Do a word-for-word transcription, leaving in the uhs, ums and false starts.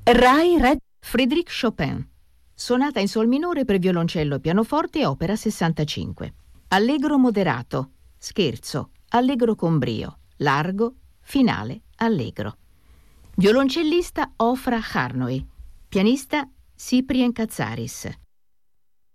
Rai Red Frédéric Chopin. Sonata in sol minore per violoncello e pianoforte, opera sessantacinque. Allegro moderato, scherzo, allegro con brio, largo, finale, allegro. Violoncellista Ofra Harnoy. Pianista Cyprien Katsaris.